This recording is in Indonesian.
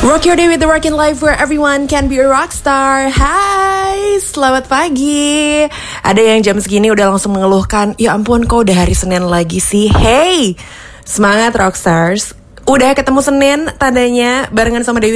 Rock your day with the Rockin' Life where everyone can be a rockstar. Hai, selamat pagi. Ada yang jam segini udah langsung mengeluhkan, ya ampun kok udah hari Senin lagi sih. Hey, semangat rockstars. Udah ketemu Senin tandanya barengan sama Dewi